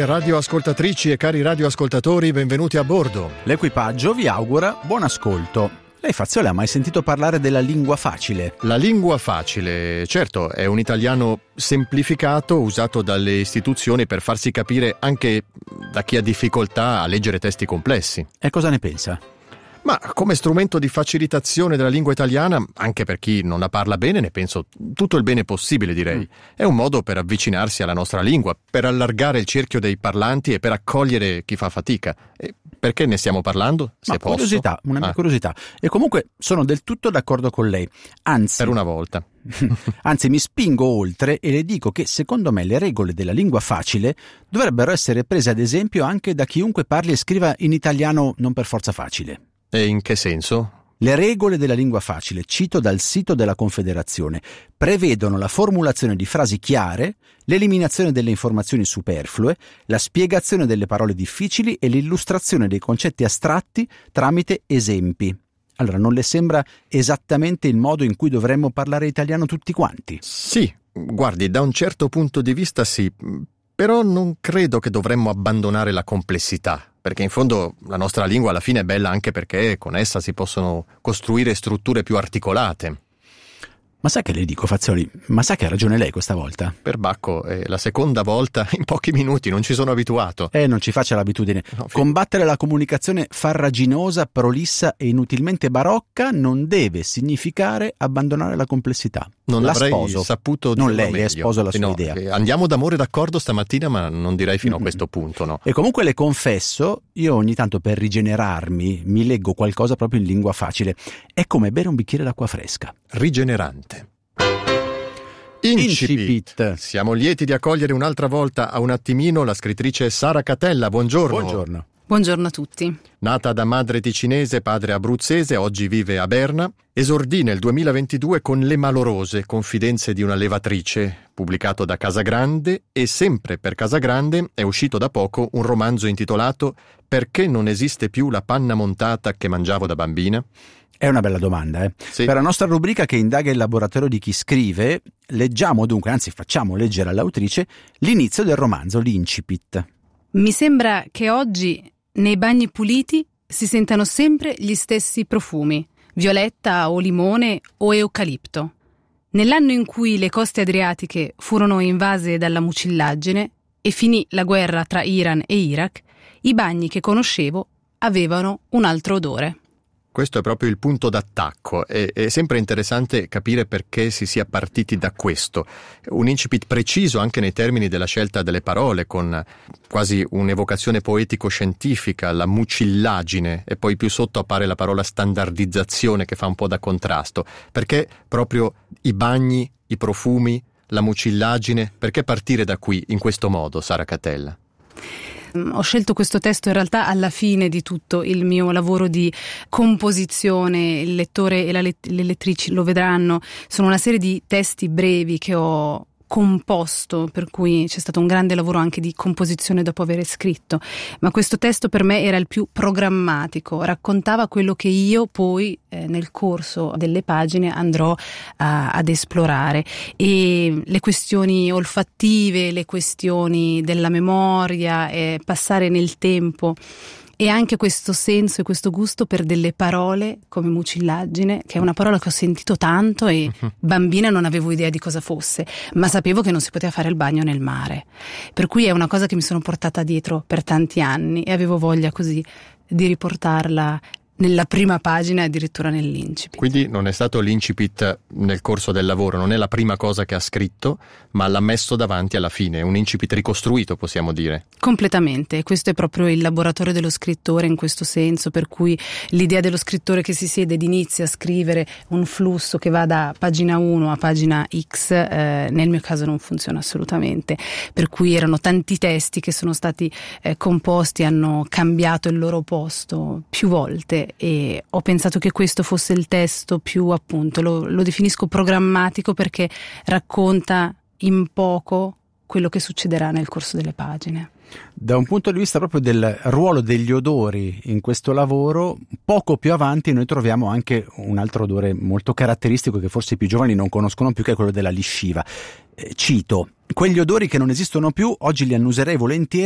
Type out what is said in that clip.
radioascoltatrici e cari radioascoltatori, benvenuti a bordo. L'equipaggio vi augura buon ascolto. Lei, Fazioli, ha mai sentito parlare della lingua facile? La lingua facile, certo, è un italiano semplificato usato dalle istituzioni per farsi capire anche da chi ha difficoltà a leggere testi complessi. E cosa ne pensa? Ma come strumento di facilitazione della lingua italiana, anche per chi non la parla bene, ne penso tutto il bene possibile, direi. È un modo per avvicinarsi alla nostra lingua, per allargare il cerchio dei parlanti e per accogliere chi fa fatica. E perché ne stiamo parlando? Se posso? Curiosità, una mia curiosità. E comunque sono del tutto d'accordo con lei. Anzi, per una volta. Anzi, mi spingo oltre e le dico che secondo me le regole della lingua facile dovrebbero essere prese ad esempio anche da chiunque parli e scriva in italiano non per forza facile. E in che senso? Le regole della lingua facile, cito dal sito della Confederazione, prevedono la formulazione di frasi chiare, l'eliminazione delle informazioni superflue, la spiegazione delle parole difficili e l'illustrazione dei concetti astratti tramite esempi. Allora, non le sembra esattamente il modo in cui dovremmo parlare italiano tutti quanti? Sì, guardi, da un certo punto di vista sì, però non credo che dovremmo abbandonare la complessità. Perché in fondo la nostra lingua alla fine è bella anche perché con essa si possono costruire strutture più articolate. Ma sai che le dico, Fazioli? Ma sa che ha ragione lei questa volta? Perbacco, è la seconda volta in pochi minuti, non ci sono abituato. Non ci faccia l'abitudine. No, Combattere la comunicazione farraginosa, prolissa e inutilmente barocca non deve significare abbandonare la complessità. Non la avrei sposo. saputo non dirlo lei, meglio. sposo la sua idea. Andiamo d'amore d'accordo stamattina, ma non direi fino a questo punto, no. E comunque le confesso, io ogni tanto per rigenerarmi mi leggo qualcosa proprio in lingua facile. È come bere un bicchiere d'acqua fresca. Rigenerante. Incipit. Siamo lieti di accogliere un'altra volta a un attimino la scrittrice Sara Catella. Buongiorno. Buongiorno. Buongiorno a tutti. Nata da madre ticinese, padre abruzzese, oggi vive a Berna. Esordì nel 2022 con Le Malorose, confidenze di una levatrice, pubblicato da Casagrande, e sempre per Casagrande è uscito da poco un romanzo intitolato Perché non esiste più la panna montata che mangiavo da bambina? È una bella domanda, eh? Sì. Per la nostra rubrica che indaga il laboratorio di chi scrive, leggiamo dunque, anzi facciamo leggere all'autrice, l'inizio del romanzo, l'incipit. Mi sembra che oggi nei bagni puliti si sentano sempre gli stessi profumi, violetta o limone o eucalipto. Nell'anno in cui le coste adriatiche furono invase dalla mucillaggine e finì la guerra tra Iran e Iraq, i bagni che conoscevo avevano un altro odore. Questo è proprio il punto d'attacco. È sempre interessante capire perché si sia partiti da questo. Un incipit preciso anche nei termini della scelta delle parole, con quasi un'evocazione poetico-scientifica, la mucillaggine, e poi più sotto appare la parola standardizzazione che fa un po' da contrasto. Perché proprio i bagni, i profumi, la mucillaggine, perché partire da qui in questo modo, Sara Catella? Ho scelto questo testo in realtà alla fine di tutto il mio lavoro di composizione. Il lettore e le lettrici lo vedranno. Sono una serie di testi brevi che ho composto, per cui c'è stato un grande lavoro anche di composizione dopo aver scritto, ma questo testo per me era il più programmatico, raccontava quello che io poi nel corso delle pagine andrò ad esplorare, e le questioni olfattive, le questioni della memoria, passare nel tempo, e anche questo senso e questo gusto per delle parole come mucillaggine, che è una parola che ho sentito tanto e bambina non avevo idea di cosa fosse, ma sapevo che non si poteva fare il bagno nel mare, per cui è una cosa che mi sono portata dietro per tanti anni e avevo voglia così di riportarla nella prima pagina e addirittura nell'incipit. Quindi non è stato l'incipit nel corso del lavoro, non è la prima cosa che ha scritto, ma l'ha messo davanti alla fine, è un incipit ricostruito, possiamo dire. Completamente, questo è proprio il laboratorio dello scrittore in questo senso, per cui l'idea dello scrittore che si siede ed inizia a scrivere un flusso che va da pagina 1 a pagina X, nel mio caso non funziona assolutamente, per cui erano tanti testi che sono stati composti, hanno cambiato il loro posto più volte, e ho pensato che questo fosse il testo più, appunto, lo definisco programmatico perché racconta in poco quello che succederà nel corso delle pagine. Da un punto di vista proprio del ruolo degli odori in questo lavoro, poco più avanti noi troviamo anche un altro odore molto caratteristico che forse i più giovani non conoscono più, che è quello della lisciva. Cito: quegli odori che non esistono più, oggi li annuserei volentieri